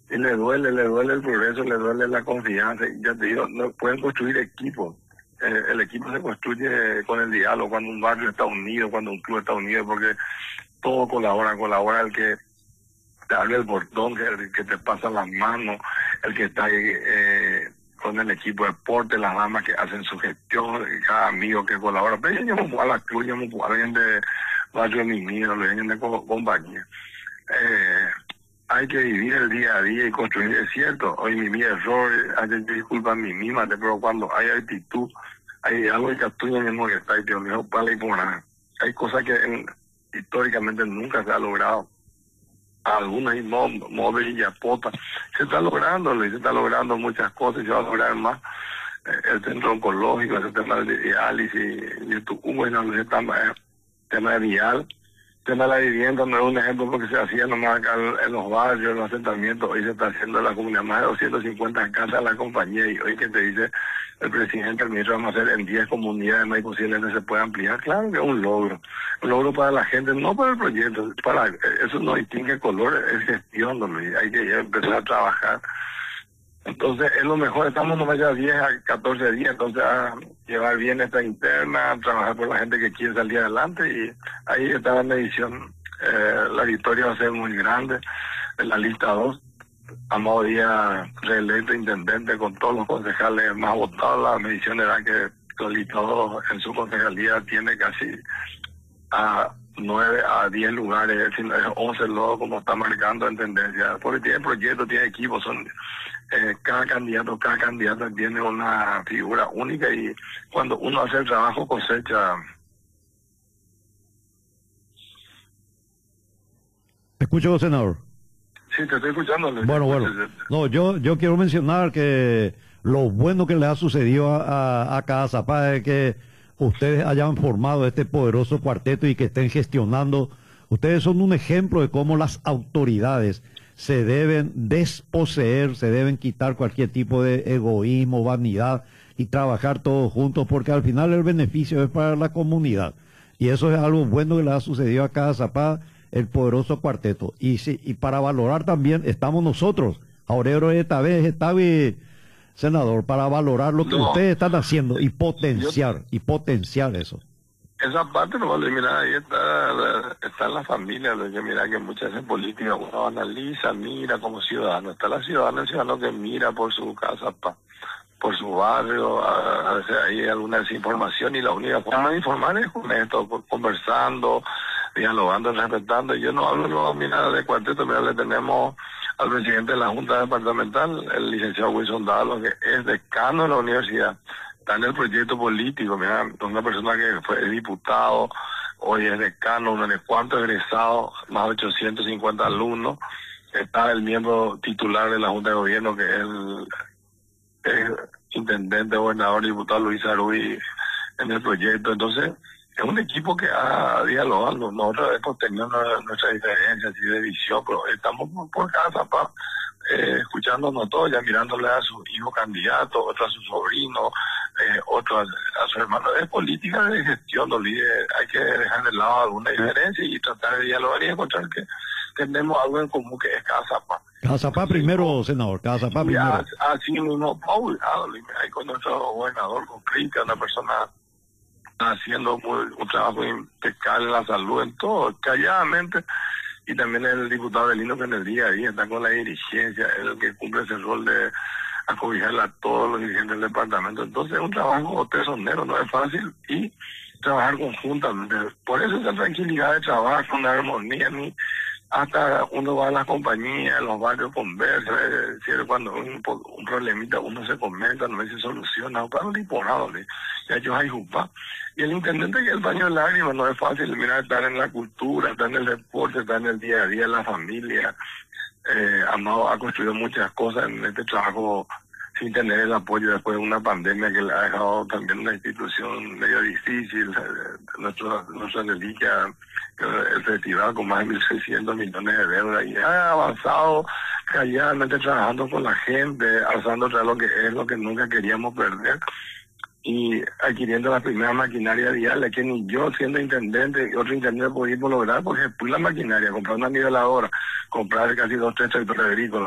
Y le duele el progreso, le duele la confianza. Y ya te digo, no pueden construir equipos. El equipo se construye con el diálogo, cuando un barrio está unido, cuando un club está unido, porque todo colabora el que te abre el portón, el que te pasa las manos, el que está ahí con el equipo de deporte, las damas que hacen su gestión, cada amigo que colabora. Pero yo me a la club, yo me a alguien de barrio mío, alguien de compañía. Hay que vivir el día a día y construir, es cierto, hoy mi error, ayer yo disculpa a mí misma, pero cuando hay actitud, hay algo que actúa en el que está, y te lo para y por nada. Hay cosas que históricamente nunca se ha logrado. Algunas y móvil y apota. Se está logrando, Luis, se está logrando muchas cosas, y se va a lograr más. El centro oncológico, ese tema de diálisis, el tema de vial. El tema de la vivienda no es un ejemplo porque se hacía nomás acá en los barrios, en los asentamientos. Hoy se está haciendo en la comunidad más de 250 casas a la compañía, y hoy que te dice el presidente, el ministro, vamos a hacer en 10 comunidades más, y posiblemente se pueda ampliar. Claro que es un logro para la gente, no para el proyecto, eso no distingue color, es gestión, Luis. Hay que ya empezar a trabajar. Entonces es lo mejor, estamos nomás ya 10 a 14 días, entonces a llevar bien esta interna, a trabajar por la gente que quiere salir adelante, y ahí está la medición. La victoria va a ser muy grande. En la lista 2, Amado Díaz reelecto intendente con todos los concejales más votados. La medición era que la lista 2 en su concejalía tiene casi a 9 a 10 lugares, es decir, 11 luego como está marcando en tendencia, porque tiene proyectos, tiene equipos, son cada candidato tiene una figura única, y cuando uno hace el trabajo cosecha. ¿Me escucho, senador? Sí, te estoy escuchando. Bueno. No, yo quiero mencionar que lo bueno que le ha sucedido a Cagazapá es que ustedes hayan formado este poderoso cuarteto y que estén gestionando. Ustedes son un ejemplo de cómo las autoridades se deben desposeer, se deben quitar cualquier tipo de egoísmo, vanidad, y trabajar todos juntos, porque al final el beneficio es para la comunidad. Y eso es algo bueno que le ha sucedido a Cagazapá, el poderoso cuarteto. Y para valorar también estamos nosotros, Aurelio esta vez, senador, para valorar lo que ustedes están haciendo y potenciar eso. Esa parte no vale, mira, ahí está la familia, que mira que muchas veces en política uno analiza, mira como ciudadano, está el ciudadano que mira por su casa, por su barrio, a veces hay alguna desinformación, y la única forma de informar es con esto, conversando, dialogando, respetando. Yo no hablo, mira, de cuarteto, mira, le tenemos al presidente de la Junta Departamental, el licenciado Wilson Dalo, que es decano de la universidad, está en el proyecto político, mira, una persona que fue diputado, hoy es decano, no sé cuántos egresados, más de 850 alumnos, está el miembro titular de la Junta de Gobierno, que es el intendente, gobernador, diputado Luis Arui, en el proyecto. Entonces, es un equipo que ha dialogado. Nosotros hemos tenido nuestras diferencias y de visión, pero estamos por Cagazapá, escuchándonos todos, ya mirándole a su hijo candidato, otro a su sobrino, otro a su hermano. Es política de gestión, no olvide, hay que dejar de lado alguna diferencia y tratar de dialogar y encontrar que tenemos algo en común, que es Cagazapá. Cagazapá primero, senador, Cagazapá primero. Así mismo, Paul, ahí con nuestro gobernador, con Cristian, una persona haciendo un trabajo impecable en la salud, en todo, calladamente. Y también el diputado Delino, que en el día a día está con la dirigencia, es el que cumple ese rol de acobijarle a todos los dirigentes del departamento. Entonces es un trabajo tesonero, no es fácil, y trabajar conjuntamente. Por eso esa tranquilidad de trabajo, una armonía, hasta uno va a las compañías, en los barrios, conversa, es decir, cuando un problemita uno se comenta, no se soluciona, para un liponado, ya ellos hay jupa. Y el intendente, que el baño de lágrimas, no es fácil, mira, estar en la cultura, estar en el deporte, estar en el día a día, en la familia. Amado ha construido muchas cosas en este trabajo sin tener el apoyo después de una pandemia que le ha dejado también una institución medio difícil. Nuestra reliquia, el retirado con más de 1.600 millones de deuda, y ha avanzado calladamente trabajando con la gente, alzando otra lo que es lo que nunca queríamos perder, y adquiriendo la primera maquinaria vial, que ni yo siendo intendente y otro intendente pudimos lograr, porque después la maquinaria, comprar una niveladora, comprar casi 2 o 3 tractores agrícolas,